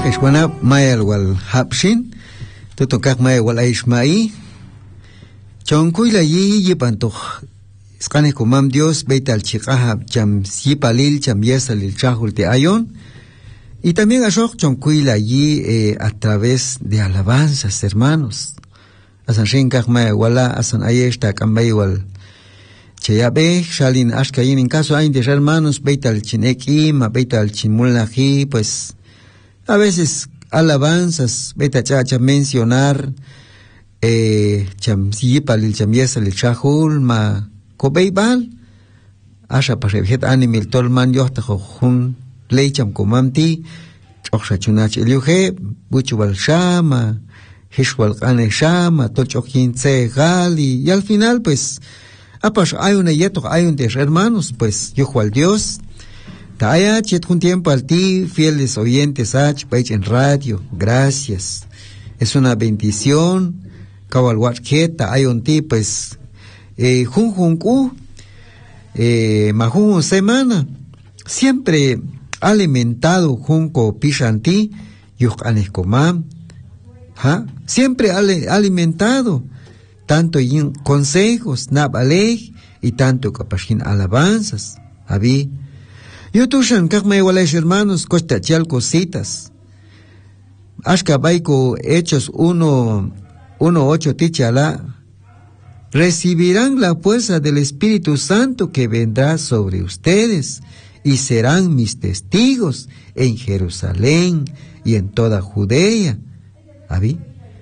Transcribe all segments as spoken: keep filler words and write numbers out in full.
Wana mayal wal hapshin tutokak may wal aishmai chonkuy la yi yipantok skane kumam Dios beital chikahab cham sipalil cham yesalil chahul te ayon y también ashok chonkuy la yi eh, a través de alabanzas, hermanos. Asan shinkak may wala asan ayeshta kambay wal cheyabe shalin ashkayin en caso hay de hermanos beital chineki ma beital chinmulaji, pues a veces alabanzas, beta chacha mencionar, eh, cham siyipal il cham yesal il chahul ma kobeibal, asha pashevet animil tolman yohta jun ley cham komamti, choksha chunach eliuhe, buchual shama, hishwal kane shama, tochokin tse gali, y al final pues, apash hay una yeto, hay un de hermanos, pues, yuhual Dios. Taya, chet un tiempo al ti, fieles oyentes, H, Page en radio, gracias. Es una bendición. Kawal Watjeta, hay un ti, pues, eh, jun jun ku, eh, majun semana, siempre alimentado junco pishanti, yuk aneskomam, ¿ha? Siempre ale, alimentado, tanto en consejos, nabalej, y tanto capashin alabanzas, habí. Yo tushan kakmay walay hermanos costa chal cositas. Ashka baiko Hechos uno, uno ocho tichala. Recibirán la fuerza del Espíritu Santo que vendrá sobre ustedes y serán mis testigos en Jerusalén y en toda Judea. ¿Abi?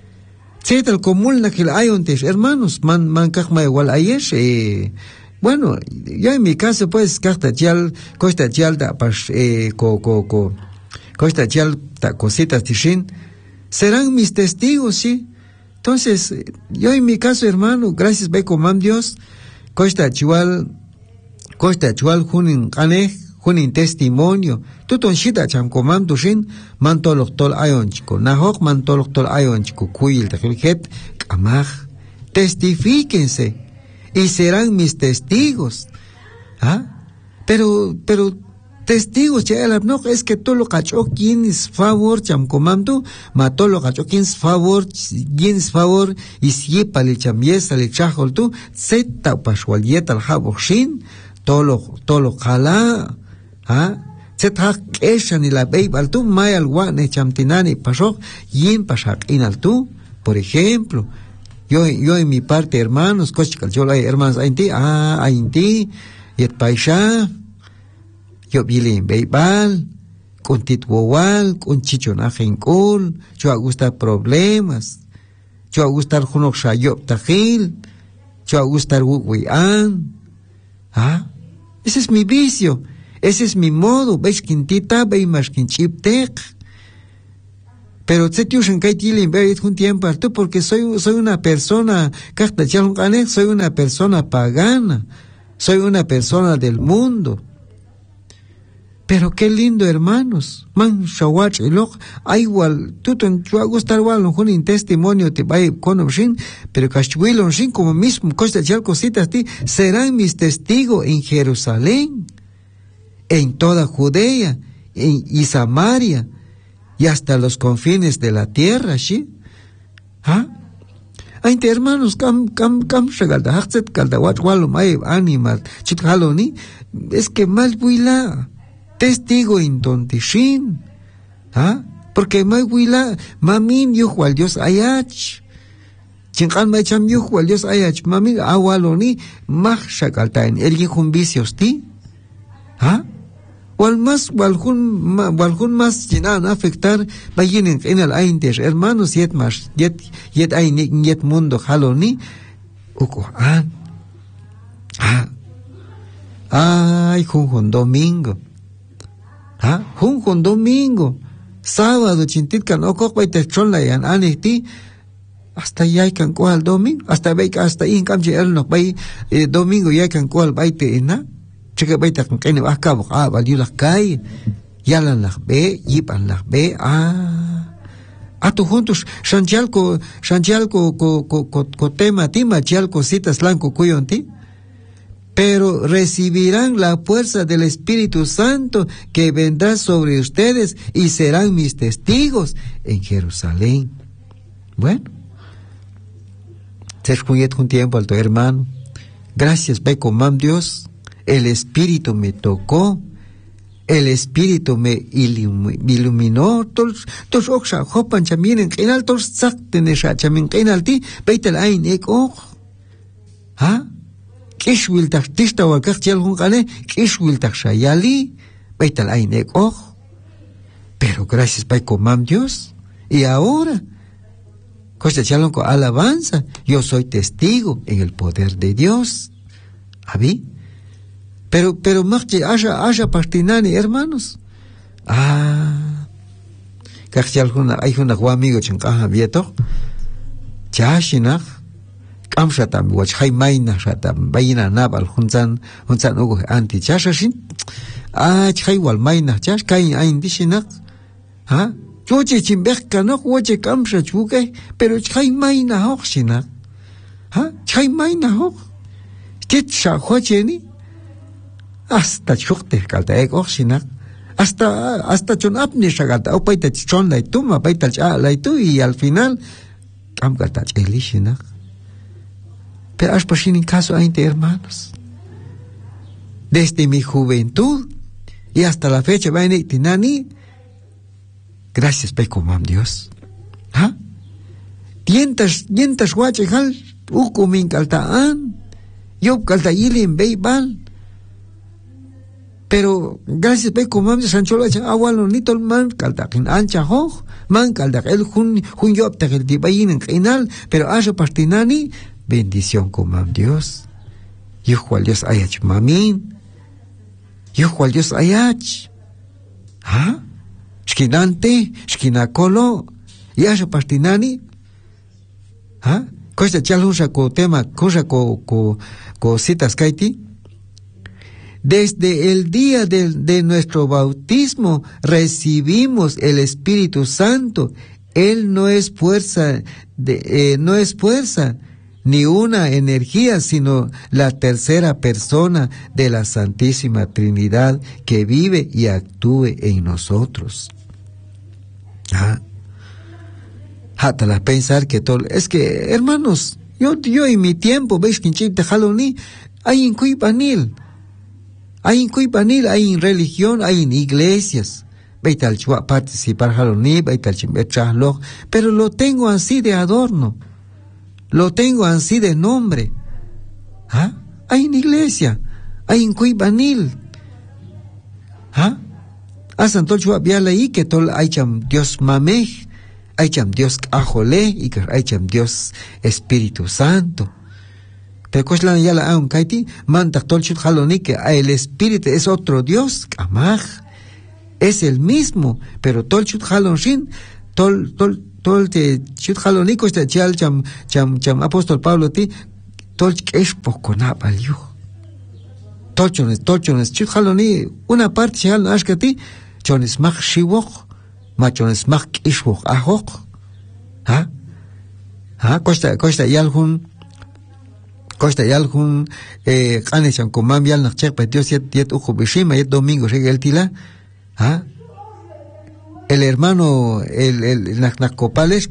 Zetal común nakil ayontes hermanos man man kakmay walay eh bueno, yo en mi caso, pues, carta chal, costa chal, da, pas, eh, co, co, co, costa chal, da, cositas tishin, serán mis testigos, sí. Entonces, yo en mi caso, hermano, gracias, ve comam Dios, costa chual, costa chual, junin kane, junin testimonio, tuton shita cham comam tushin, man tolok tol ayon chico, nahok man tolok tol ayon chico, kuyil, takiljet, kamaj, testifíquense. Y serán mis testigos. ¿Ah? Pero, pero, testigos, ya no es que todo lo cacho quien es favor, cham comando, ma todo lo cacho quien es favor, quien es favor, y si pali cham yesa le chajol tú, zeta pashualieta al jaboshin, todo lo, todo lo jala, ¿ah? Zeta keshan y la beib al tú, may al guane cham tinani pasok, yin pasak in al tú, por ejemplo. Yo, yo en mi parte, hermanos, cochcal, yo hay hermanos, hay en ti, ah, hay en ti, yet paisha, yo bilin beibal, con titwowal, con chichonaje en col, yo a gustar problemas, yo a gustar junok shayop tajil, yo a gustar wuwian, ah, ese es mi vicio, ese es mi modo, veis quintita, veis más quinchiptek. Pero tsetiyushan kai tilin verit un tiempo tú porque soy soy una persona soy una persona pagana, soy una persona del mundo. Pero qué lindo, hermanos. Man shawach elok igual tú ton yo gustar wal un testimonio te vai conoshin, pero kashwilon shin como mismo costa chal cositas ti serán mis testigos en Jerusalén, en toda Judea, en y Samaria, y hasta los confines de la tierra, ¿sí? ¿Ah? Ay, hermanos, cam, cam, cam, shagalda, hachset, calda, wat, walum, ay, animal, chit, haloni, es que mal huila, testigo in tontishin, ¿ah? Porque mal huila, mamin, yuhual, Dios ayach, chinkan may cham yuhual, Dios ayach, mamin, awaloni, mach, shagalta, en el yihun vicios ti, ¿ah? Wal más, walhun, walhun más llenan afectar, vayan en el aintes, hermanos, yet más, yet, yet ain, yet mundo, haloni, ukoan. Ah, ay, junjun domingo. Ah, junjun domingo. Sábado, chintit o okok, vai te chonla yan, aneti, hasta ya kan cual domingo, hasta ve, hasta in camche el no, vai, domingo ya kan cual, vai te ena. Chica baita con que va a cabo, ah, valió las calles, ya las ve, yipan las ve, ah, a tu juntos, Shanchalco, Shanchalco, co, co, co, co, tema, tima, chalco, citas, blanco, cuyon ti, pero recibirán la fuerza del Espíritu Santo que vendrá sobre ustedes y serán mis testigos en Jerusalén. Bueno, se escucha un tiempo alto, hermano. Gracias, Pai Comam Dios. El Espíritu me tocó. El Espíritu me iluminó. Todos, todos oxa, hopan chaminen, kenal, todos sakten esha chamin, kenal ti, beitel ain ek och. ¿Ah? Kishwil tak tista wa kachel hun kane, kishwil tak shayali, beitel ain ek och. Pero gracias, Pai Comam Dios. Y ahora, cosa chalon con alabanza, yo soy testigo en el poder de Dios. ¿Habí? Pero, pero, más que haya, haya pastinani, hermanos. Ah. Kachal huna, hay una guamigo chinkaja vieto. Chashinach. Kamshatam, wach hay maina shatam, bayina nabal, hunzan, hunzan ugo anti chashashin. Ah, chay wal maina chash, kain ain dishinak. Ah. Choche chimbeka no, woche kamsha chuke, pero chay maina hoxhinak. Ah, chay maina hox. Kit shahocheni. Hasta chukte kalta ek oxinak, hasta hasta chon apni shagalta, o paita chon la tuma, paita cha la tu y al final am kalta elishinak. Pero has pasado en caso a inte hermanos. Desde mi juventud y hasta la fecha va en tinani. Gracias Pai Comam Dios. ¿Ah? Dientas dientas guachejal, ukumin kalta an, yo kalta yilin beibal. Pero gracias Pai Comam Dios Sancho lo echan agua no ni tol man kaltakin ancha hoj man kaltak el jun jun yop tak el dibayin en final, pero haya pastinani bendición Comam Dios. Yo cual Dios ayach mamin. Yo cual Dios ayach. ¿Ah? Shkinante, shkinakolo, y haya pastinani. ¿Ah? Cosa chalunsa ko tema, cosa ko ko ko citas kaiti. Desde el día de, de nuestro bautismo recibimos el Espíritu Santo. Él no es fuerza, de, eh, no es fuerza ni una energía, sino la tercera persona de la Santísima Trinidad que vive y actúe en nosotros. Ah, hasta la pensar que todo, es que hermanos, yo yo en mi tiempo veis que en Chip de Jaloni hay en Cuipanil. Hay en Cuipanil, hay en religión, hay en iglesias. Veita al chua participar jaloni, veita al chimbechalo, pero lo tengo así de adorno. Lo tengo así de nombre. ¿Ah? Hay en iglesia, hay en Cuipanil. ¿Ah? Asan tol chua biala y que tol hay cham Dios mamej, hay cham Dios ajole y que hay cham Dios Espíritu Santo. Pero cosa ya la aun kaiti manta tol chut jaloni que el Espíritu es otro Dios, amaj. Es el mismo, pero tol chut jalonshin, tol tol tol te chut jaloni ko sta chal cham cham cham apóstol Pablo ti tol es poco na valio. Tol chones tol chones chut jaloni una parte chal ashkati chones mach shiwoch, ma chones mach ishwoch ahok. ¿Ah? ¿Ah? Costa costa yalhun Costa yalhun eh qaneshan komam yal nachek pa Dios yet yet ujo bishima yet domingo llega el tila. ¿Ah? El hermano, el, el, Naknakopales,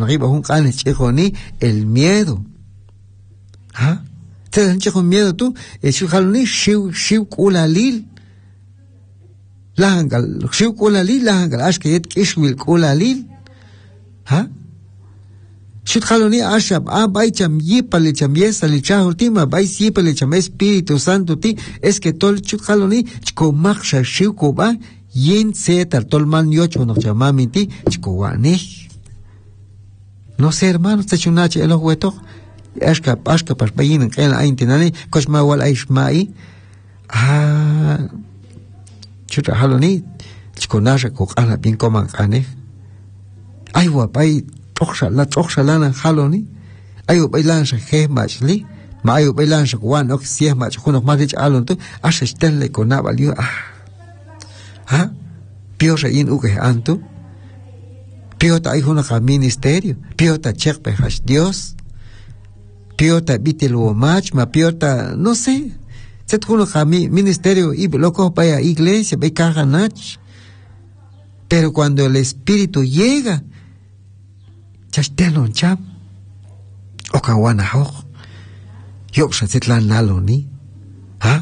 el miedo. ¿Ah? ¿Te dan con miedo tú? El Shuhaluni, Shiu, Shiu Kulalil. Lahangal, Shiu Kulalil, Lahangal, Ashkayet, Kishwil Kulalil. ¿Ah? Shuhaluni, Ashab, Ah, Baicham, Yipale, Cham, Yesali, Chahultima, Bais, Yipale, Cham, Espíritu Santo, ti, es que todo el Shuhaluni, Chkomaksha, Shiu Kuba, yin se tartolman yocho no chamamiti chkowane. No sé, hermano, se chunache el hueto. Ashka, ashka, pas bayin en el aintinani, cosma wal aishmai. Ah, chuta haloni, chkonasha kokana bien coman kane. Ay, guapay, toxala, toxalana haloni. Ay, bailan se gemachli. Ma ay, bailan se guan, ok, si es mach, junok madich alon tu, asha stenle konabaliu. Ah. ¿Ah? Piota in uke antu. Piota hay una ministerio. Piota chekpe hash Dios. Piota bitil womach, ma piota, no sé. Set uno mi ministerio y loco vaya iglesia, ve cajanach. Pero cuando el Espíritu llega, chastelon cham, okawana hoch, yo setlan naloni, ¿ah?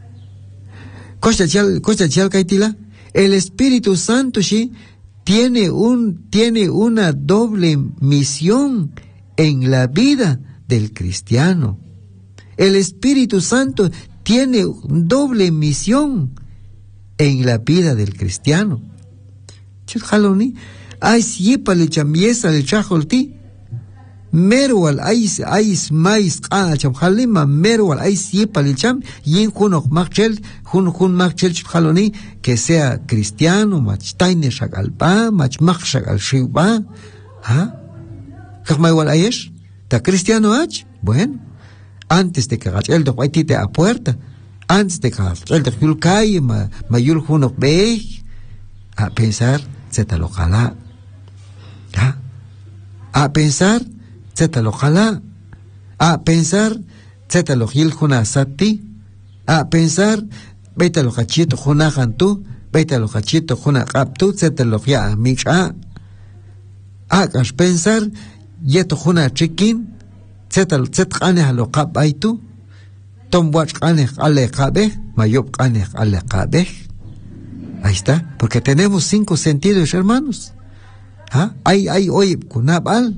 Cosa chal, cosa chal kaitila, el Espíritu Santo sí tiene un, tiene una doble misión en la vida del cristiano. El Espíritu Santo tiene doble misión en la vida del cristiano. Chaloni, ay sipa le chambiesa le chajolti, merwal ay ay mais ah cham halima merwal ay sipa le cham yin junok machel jun jun machel chaloni que sea cristiano mach taine shagalpa mach mach shagal shiba, ¿ah? ¿Cómo igual ayesh? ¿Ta cristiano ach? Bueno, antes de que el do paitite a puerta, antes de que el do yul calle ma mayul junok be a pensar se te lo jala, ¿ah? A pensar se te lo jala, a pensar se te lo gil juna sati, a pensar vete lo cachito juna jantu, vete lo cachito juna captu, se te lo ya micha, a cash pensar yeto juna chikin, se te se te ane lo cap aitu, tom watch ane ale cabe, mayop ane ale cabe. Ahí está, porque tenemos cinco sentidos, hermanos. ¿Ah? Hay, hay, oye, kunabal.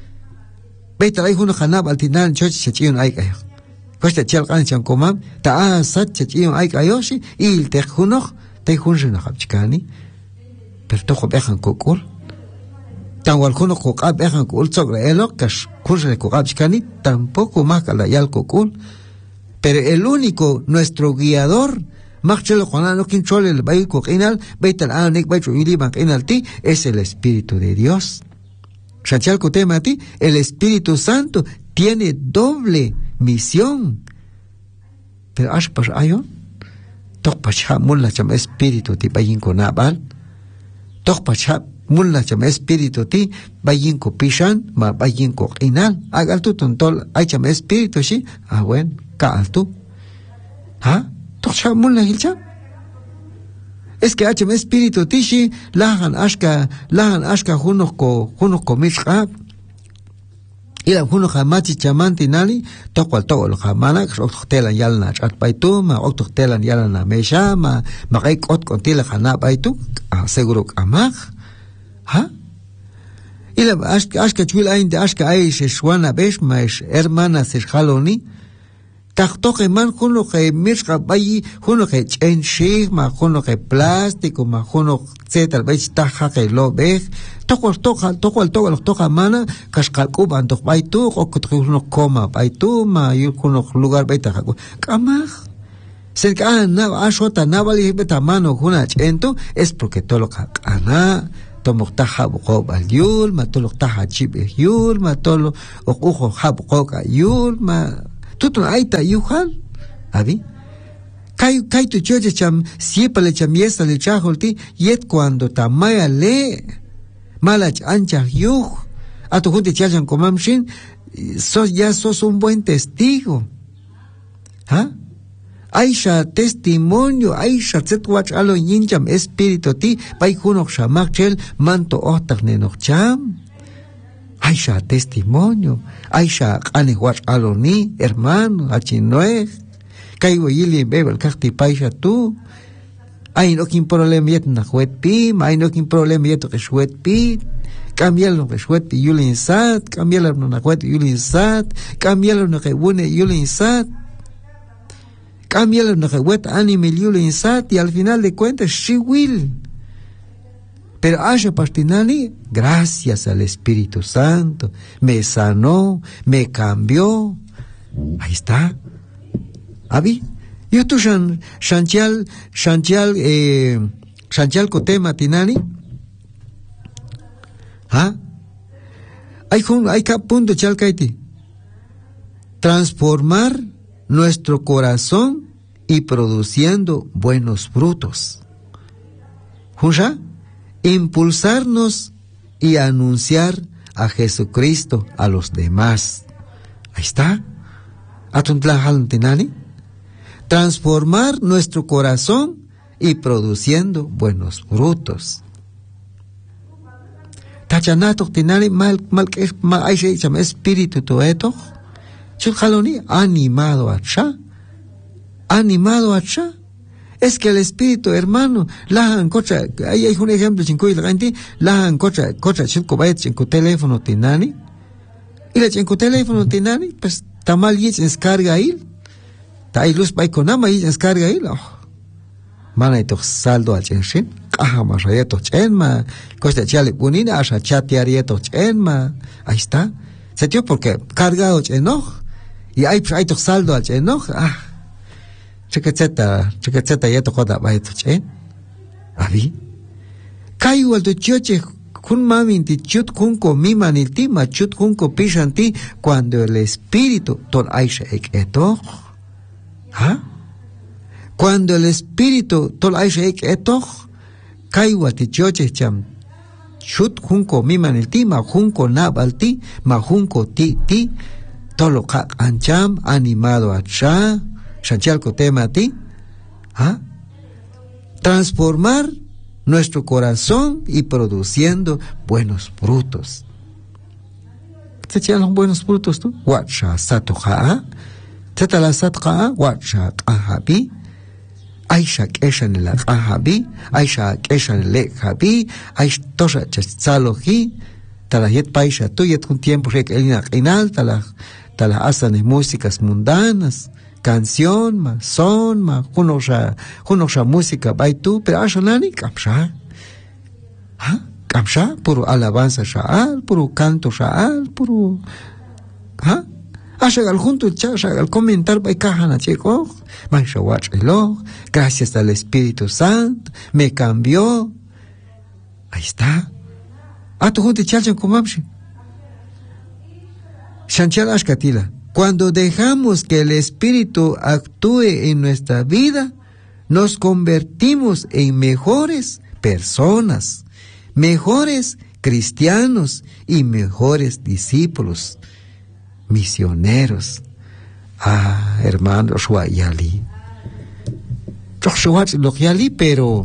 Vete, hay uno kanabal, tinan, chochi, chachion, ay, kayo. Costa chel kan chan komam, ta a sat, chachion, ay, kayoshi, y el te junoj, te junjina hapchikani. Pero tojo bejan kokul. Tan wal kuno kokab bejan kokul, sobre elok, kash, kunjina kokabchikani, tampoco más kalayal kokul. Pero el único, nuestro guiador, Machelo Juana no quinchole el bail coquinal, beital anek baicho yili banquinal ti, es el Espíritu de Dios. Shachal kotema ti, el Espíritu Santo tiene doble misión. Pero ash pas ayon, tok pasha mulla cham Espíritu ti bayin ko nabal, tok pasha mulla cham Espíritu ti bayin ko pishan, ma bayin ko qinal, agal tu tontol ay cham Espíritu shi, ah bueno, kaal tu, ha? Es que hachem espíritu tishi lahan ashka lahan ashka junoko junoko mishka ila junoko machi chamanti nali tokwal tokol jamana oktelan yalna chat paitu ma oktelan yalna mesha ma makai kot kontila jana paitu seguro amag ha ila ashka ashka chwil ainde ashka aish shwana besh maish hermana se jaloni Tachtoque man juno que mircha bayi juno que chen shig ma juno que plástico ma juno zetal bay taja que lo ve toco toca toco el toco toca mana cascal cuban to bay tu o que juno coma bay tu ma y juno lugar bay taja kama cerca na ashota na vali beta mano juna chento es porque todo lo que ana tomo taja buko bal yul ma todo taja chip yul ma todo o ujo habuko yul ma Tuto aita yuhal, ¿abi? Kai kai tu choche cham siepa le chamiesa le chajolti yet cuando tamaya le malach ancha yuh a tu junte chachan komamshin sos ya sos un buen testigo, ¿ah? Aisha testimonio Aisha zetwach alo yincham espíritu ti pai junok shamakchel manto otak nenok cham. Aisha testimonio, Aisha anihuach aloni, hermano, achinoej, caigo yili bebel kakti paisha tu, ay no kin problema yet na juet pi, ay no kin problema yet que juet pi, cambiarlo que juet pi yulin sat, cambiarlo no na juet yulin sat, cambiarlo no que bune yulin sat, cambiarlo no que juet anime yulin sat, y al final de cuentas, she will. Pero Asha Pastinani, gracias al Espíritu Santo, me sanó, me cambió. Ahí está. Abi, yo tu shan, shantial, shantial, eh, shantial kote matinani. ¿Ah? Hay un, hay cap punto chalkaiti. Transformar nuestro corazón y produciendo buenos frutos. ¿Junja? Impulsarnos y anunciar a Jesucristo a los demás. Ahí está. Atuntlajalantinani. transformar nuestro corazón y produciendo buenos frutos. Tachanato tinari mal mal que mal hay se llama espíritu todo esto. Chujaloni animado a cha, animado a cha. Es que el espíritu, hermano, la cocha, ahí hay un ejemplo cinco y la gente, la cocha, cocha cinco bytes en tu teléfono tinani. Y la en tu teléfono tinani, pues tamal y descarga ahí. Ta hay luz para con ama y descarga ahí. Mana y tu saldo al chensin. Ah, más reto chenma. Costa chale bunina asha chatearieto chenma. Ahí está. Se dio porque cargado chenoj. Y hay hay tu saldo al chenoj. Ah. Chiqueteta, chiqueteta yeto joda baito chen. Abi. Kayu al tu choche kun mami ti chut kun ko mima ni ti ma chut kun ko pishan ti cuando el espíritu ton aisha ek eto. ¿Ah? Cuando el espíritu tol aisha ek eto, kaiwa ti choche cham chut junko miman el ti ma junko nabal ti ma junko ti ti tolo kak ancham animado a cha shanchalko tema ti. ¿Ah? Transformar nuestro corazón y produciendo buenos frutos. ¿Te echan los buenos frutos tú? Wacha satoja. Tetala satqa wacha qahabi. Aisha keshan la qahabi. Aisha keshan le habi. Aisha tosha chasaloji. Tala yet paisha tu yet un tiempo rek elina qinal tala tala asan músicas mundanas. Canción ma son ma kunosha kunosha música bai tu pero ashanani kamsha. ¿Ah? Kamsha puro alabanza sha'al, puro canto sha'al, puro ¿ah? Ashagal junto el cha, ashagal comentar by kahana cheko, manshawach elo, gracias al Espíritu Santo, me cambió. Ahí está. Ah, tu junto chalchan kumamshi. Shanchal ashkatila. Cuando dejamos que el Espíritu actúe en nuestra vida, nos convertimos en mejores personas, mejores cristianos y mejores discípulos. Misioneros. Ah, hermano, Shuayali. Shuayali, pero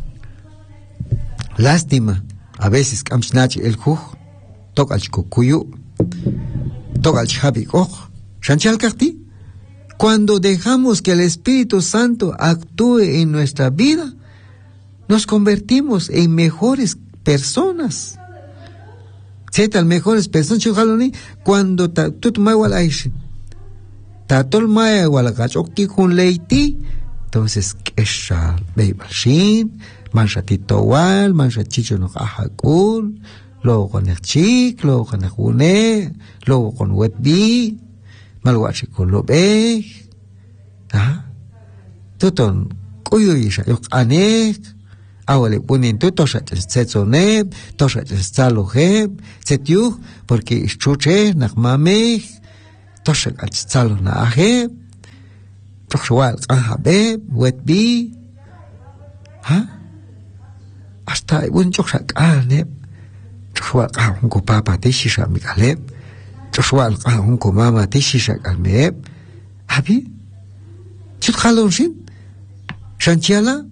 lástima. A veces, Kamshnach el Juj, toca el Chikukuyu, toca el Chabikoj, Shanchal Kakti. Cuando dejamos que el Espíritu Santo actúe en nuestra vida, nos convertimos en mejores personas. Zetal mejores personas, chujaloni, cuando ta tut mai wal aish. Ta tol mai wal gachoki kun leiti, entonces kesha beibalshin, manshatito wal, manshachicho no ahakul, luego con el chik, luego con el june, luego con wetbi, malwachi con lo be. Ah, tuton kuyuisha yok anek. Ahora ponen tú tosha tsetsonem, tosha tsalohem, tsetiu, porque chuche nakmame, tosha tsalo nahe, toshwal ahabe, wetbi, ha? Hasta un chokha kane, toshwal kahun ko papa tishisha mikaleb, toshwal kahun ko mama tishisha kalmeb, habi? Chut khalon shin, shanchiala.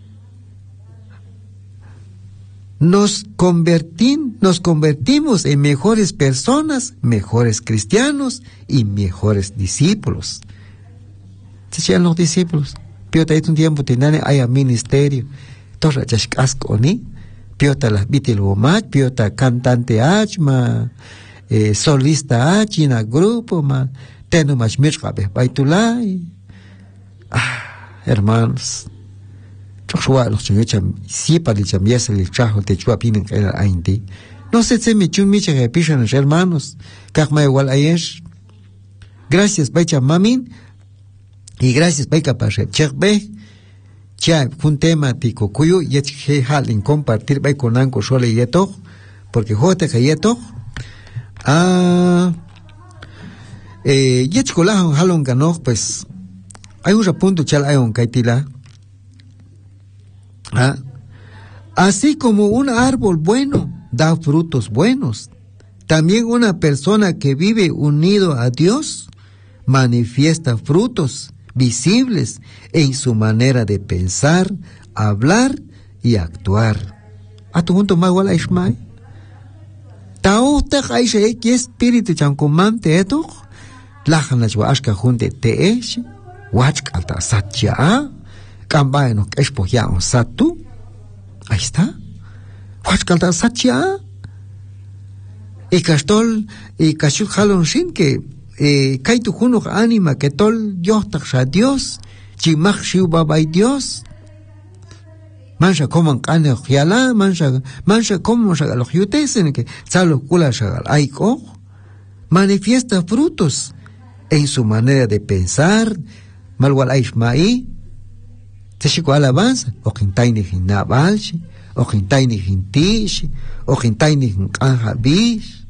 Nos, convertim, nos convertimos en mejores personas, mejores cristianos y mejores discípulos. ¿Se llaman los discípulos? Piota es un tiempo tenane haya ministerio. Tosa chashkaskoni, piota las bitilomach, piota cantante achma, eh, solista achina grupo ma, teno mach mirkabe baitulay. Ah, hermanos. Los cham si para el chambias el trajo te chua pinen que era ainti. No se se me chun miche que pishan los hermanos. Kakma igual ayesh. Gracias baicha mamin. Y gracias baika para chekbe. Cha un tema tico cuyo yet he halin compartir bai con anco sole yeto. Porque jote que yeto. Ah. Eh, yet kolahan halon ganoj pues. Hay un punto chal hay un kaitila. ¿Ah? Así como un árbol bueno da frutos buenos, también una persona que vive unido a Dios manifiesta frutos visibles en su manera de pensar, hablar y actuar. A tu punto más igual a Ishmael. Taota Aisha que espíritu chancomante eto, lajana chua ashka junte te esh, wachk alta satya, cambaeno que espoja un satu. Ahí está. Wachk alta satya. Y castol y cachul jalon shin que eh kaitu juno anima que tol Dios taksha Dios, chimach shiu babay Dios. Mancha coman carne ojiala, mancha, mancha como los yutes en que salo kula shagal aiko, manifiesta frutos en su manera de pensar, malwal aishmai, te chico alabanza, o quintaini hinabalshi, o quintaini hintishi, o quintaini hinkanjabish.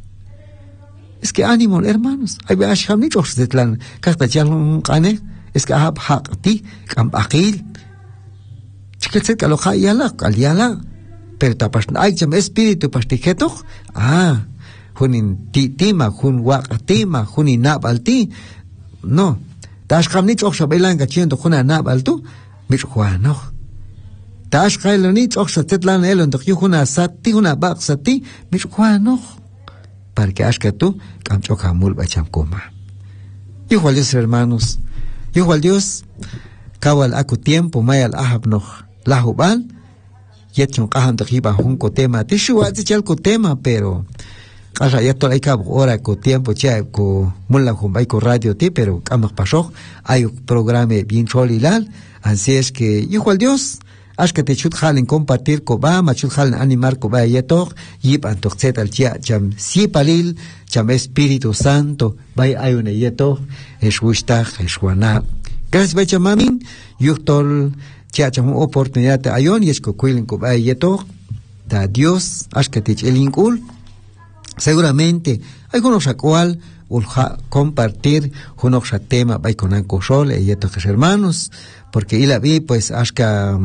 Es que ánimo, hermanos, hay veas hamnichos de tlan, kasta chalun kane, es que ahab hakti, kambakil. Chiquetset que lo yala, yala, pero tapas, ay, cham espíritu pastijeto, ah, junin tima, jun wakatima, junin nabalti, no, tash kamnich oksha belanga chiendo juna nabaltu, mich juano. Tash kailonich oksha tetlan elon, doch juna sati, juna bak sati, mich juano. Para que ashka tú, camchoca mulba chamcoma. Hijo al Dios, hermanos, hijo al Dios, cabal acu tiempo, mayal ahab noch. La jubal, yet chon kahan de hiba junco tema, tishuwa tichal ko tema, pero kasha ya tola ika hora ko tiempo cha ko mulla jumbay ko radio ti, pero kamak pasok, hay un programa bien cholilal, así es que, hijo al Dios, ash que te chut jalen compartir ko ba, ma chut jalen animar ko ba yetok, yip antok zet al chia, cham si palil, cham Espíritu Santo, bay ayune yetok, es wishtach, es wana. Gracias, bacha mamin, yuktol, ya chamo oportunidad de ayon y es que cuilen ko bay yeto da Dios ashkatich el incul seguramente hay unos cual ulja compartir unos tema bay con ancosol y yeto que hermanos porque y la vi pues ashka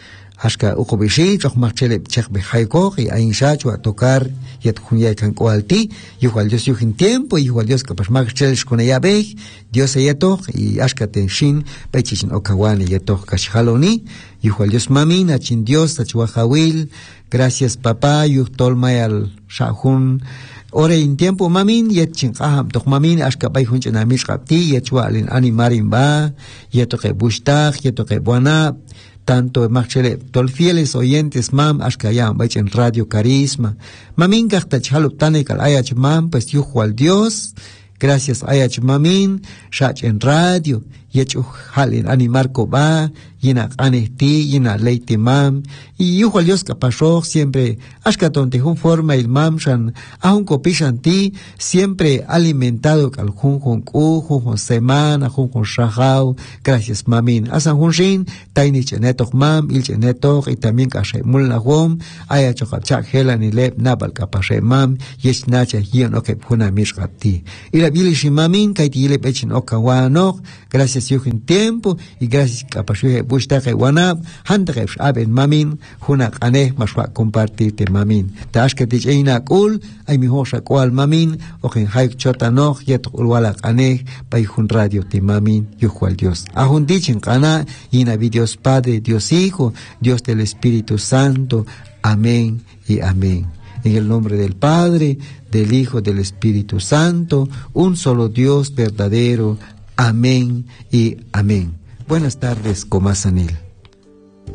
ashka ukobishi chok machele chek behaiko y ain shacho a tocar yet junya kan cualti igual Dios yuhin tiempo igual Dios capaz mag cheles con ella be Dios yeto y ashka tenshin pechichin okawani yeto kashaloni igual Dios mamin achin Dios tachuahawil gracias papá yuhtol mayal shahun ore in tiempo mamin yet chin aham tok mamin ashka bay hun chena mishqapti yet chualin animarin ba yeto ke bushtag yeto ke buana tanto machele tol fieles oyentes mam ashkayam bay en Radio Carisma mamin gachta chalup tanekal ayach mam pues yujo al Dios gracias ayach mamin shach en radio yechu halin animar ko ba yina anesti yina leite mam y yujo al Dios kapashok siempre ashkatonte hun forma el mam shan ahun kopishan ti siempre alimentado kal hun hun ku hun semana hun hun shahau gracias mamin asan hun shin taini chenetok mam il chenetok y también kashe mulna hom aya chokachak helan y lep nabal kapashe mam yesh nacha hion okep huna mishkapti y la bilishi mamin kaiti yilep echen okawanok gracias yuhin tiempo y gracias kapashe bushtake wanab handref aben mamin huna kane mashwa compartirte mamin tashketich eina kul ay mi hosha kwal mamin oken haik chotanok yet ulwala kane pay hun radio ti mamin yuhual Dios ahun dichin kana ina Dios Padre Dios Hijo Dios del Espíritu Santo amén y amén. En el nombre del Padre, del Hijo, del Espíritu Santo, un solo Dios verdadero. Amén y amén. Buenas tardes, Comasanil.